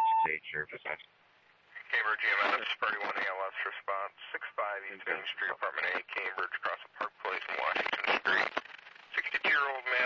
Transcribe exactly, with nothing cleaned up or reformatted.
one six eight, Sheriff Dispatch. Cambridge E M S, Party one A L S response, six five East Main Street, Apartment A, Cambridge, across the Park Place and Washington Street. sixty-two-year-old man